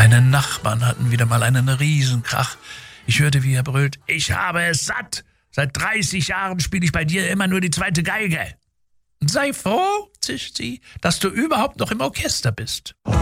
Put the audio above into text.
Deine Nachbarn hatten wieder mal einen Riesenkrach. Ich hörte, wie er brüllt, ich habe es satt. Seit 30 Jahren spiele ich bei dir immer nur die zweite Geige. Sei froh, zischt sie, dass du überhaupt noch im Orchester bist.